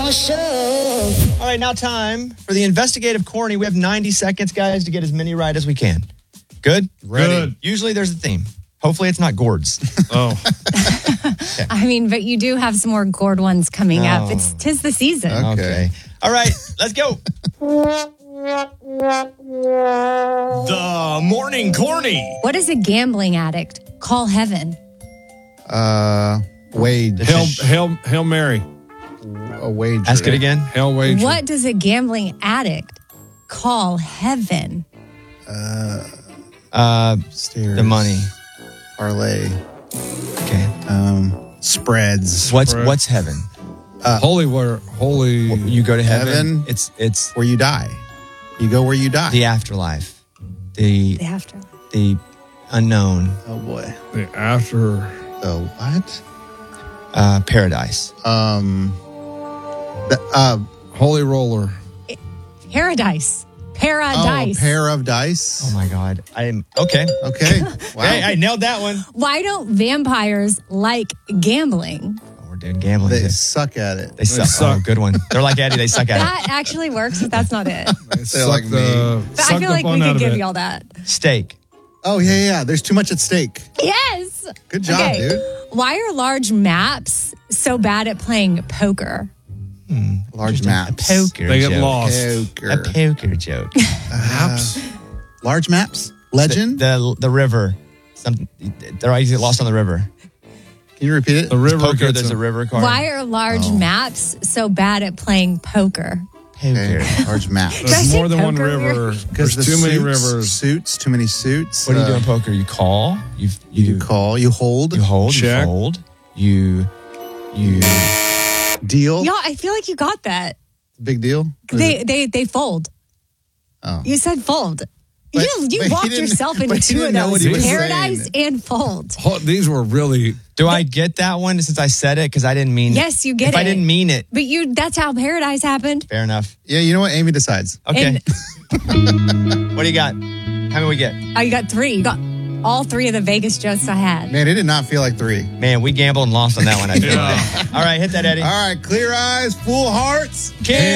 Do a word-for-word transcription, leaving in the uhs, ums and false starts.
Ball Show. All right, now time for the investigative corny. We have ninety seconds, guys, to get as many right as we can. Good? Ready. Good. Usually there's a theme. Hopefully it's not gourds. Oh. Okay. I mean, but you do have some more gourd ones coming Oh. up. It's tis the season. Okay. okay. All right, let's go. The morning corny. What does a gambling addict call heaven? Uh, wage. Hail, Hail, Hail Mary. A wager. Ask it again. Hail wager. What does a gambling addict call heaven? Uh, Uh, stairs. the money. Parlay. Okay. Um, spreads. What's Spread. what's heaven? Uh, Holy, where, holy. You go to heaven. Heaven. It's it's Where you die. You go where you die. the afterlife. The The afterlife. the unknown. Oh boy. The after. The what? Uh, paradise. Um. The, uh. Holy roller. Paradise. Oh, Paradise. a pair of dice. Oh my God. I'm okay. Okay. Wow. Hey, I nailed that one. Why don't vampires like gambling? Oh, we're doing gambling. They They, suck at it. they suck. suck. Oh, good one. They're like Eddie. They suck at That actually works, but that's not it. They They're like the, But I suck feel the like we fun out could of give it. y'all that. it. Steak. Oh yeah, yeah. There's too much at stake. Yes. Good job, Okay. dude. Why are large maps so bad at playing poker? Large maps. Poker. They get joke. lost. Poker. A poker joke. Maps. Large maps. Legend. the, the the river. Some they're always get lost on the river. Can you repeat it? The river Poker. gets There's a them. river card. Why are large Oh. maps so bad at playing poker? Poker. Okay. Large maps. Did I There's say more than one poker? river. Because There's the too many suits- rivers. Suits. Too many suits. What do you Uh, do in poker? You call. You you, You call. You hold. you hold. Check. You fold. You you. Deal. Y'all, I feel like you got that. Big deal. What is They it? they they fold. Oh. You said fold. But- you but you he walked didn't- yourself into but he two of didn't know what he those. was Paradise saying. and fold. Oh, these were really. Do I get that one since I said it? Because I didn't mean. Yes, you get if it. I didn't mean it, But you that's how paradise happened. fair enough. Yeah. You know what? Amy decides. Okay. And What do you got? How many we get? oh, you got three. You got all three of the Vegas jokes I had. Man, it did not feel like three. Man, we gambled and lost on that one. I feel. Yeah. All right, hit that, Eddie. All right. Clear eyes, full hearts. King